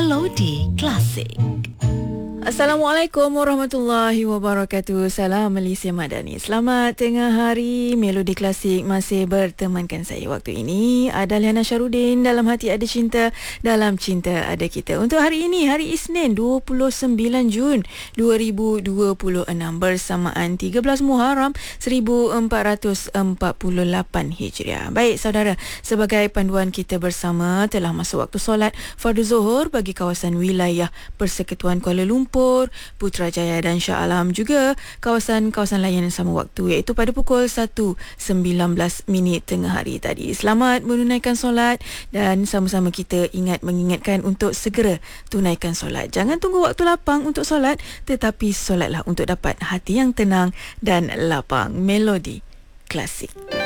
Melodi Klasik. Assalamualaikum warahmatullahi wabarakatuh. Salam Malaysia Madani. Selamat tengah hari. Melodi Klasik masih bertemankan saya waktu ini. Ada Liana Syarudin. Dalam hati ada cinta, dalam cinta ada kita. Untuk hari ini, hari Isnin 29 Jun 2026 bersamaan 13 Muharram 1448 Hijriah. Baik saudara, sebagai panduan kita bersama telah masuk waktu solat fardu Zuhur bagi kawasan wilayah Persekutuan Kuala Lumpur, Putrajaya dan Shah Alam, juga kawasan-kawasan lain yang sama waktu, iaitu pada pukul 1.19 tengah hari tadi. Selamat menunaikan solat dan sama-sama kita mengingatkan untuk segera tunaikan solat. Jangan tunggu waktu lapang untuk solat, tetapi solatlah untuk dapat hati yang tenang dan lapang. Melodi Klasik.